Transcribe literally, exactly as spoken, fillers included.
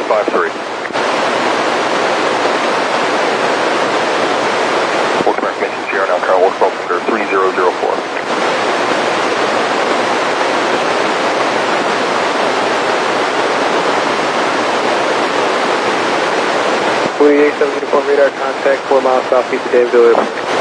five three. Welcome back, Mason Sierra, now Kyle Wolf, altimeter three zero zero four. forty-eight seven uniform radar contact, four miles southeast of David Delivery.